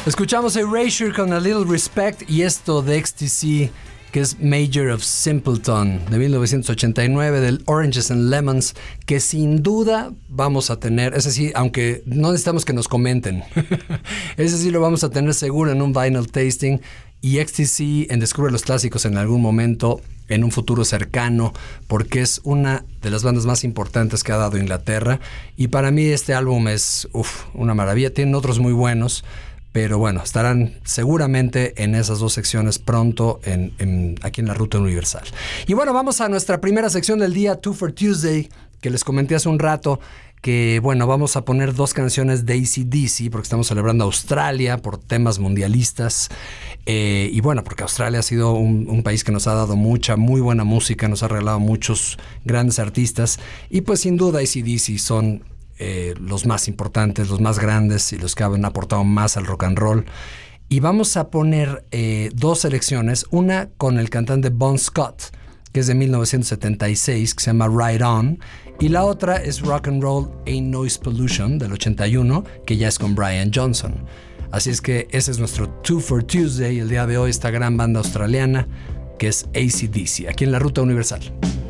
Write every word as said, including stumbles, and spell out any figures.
Escuchamos Erasure con A Little Respect y esto de X T C, que es Major of Simpleton, de mil novecientos ochenta y nueve, del Oranges and Lemons, que sin duda vamos a tener, ese sí, aunque no necesitamos que nos comenten, ese sí lo vamos a tener seguro en un vinyl tasting, y X T C en Descubre los Clásicos en algún momento, en un futuro cercano, porque es una de las bandas más importantes que ha dado Inglaterra, y para mí este álbum es uf, una maravilla. Tienen otros muy buenos, pero bueno, estarán seguramente en esas dos secciones pronto en, en, aquí en la Ruta Universal. Y bueno, vamos a nuestra primera sección del día, Two for Tuesday, que les comenté hace un rato, que bueno, vamos a poner dos canciones de A C D C, porque estamos celebrando Australia por temas mundialistas, eh, y bueno, porque Australia ha sido un, un país que nos ha dado mucha, muy buena música, nos ha regalado muchos grandes artistas, y pues sin duda A C D C son Eh, los más importantes, los más grandes y los que han aportado más al rock and roll. Y vamos a poner eh, dos selecciones, una con el cantante Bon Scott, que es de mil novecientos setenta y seis, que se llama Ride On, y la otra es Rock and Roll Ain't Noise Pollution del ochenta y uno, que ya es con Brian Johnson. Así es que ese es nuestro Two for Tuesday, el día de hoy, esta gran banda australiana que es A C D C, aquí en la Ruta Universal.